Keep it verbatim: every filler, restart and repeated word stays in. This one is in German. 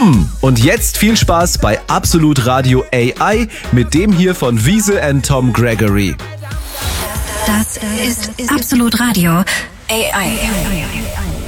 Bumm! Und jetzt viel Spaß bei Absolut Radio A I mit dem hier von Wiese and Tom Gregory. Das ist Absolut Radio A I.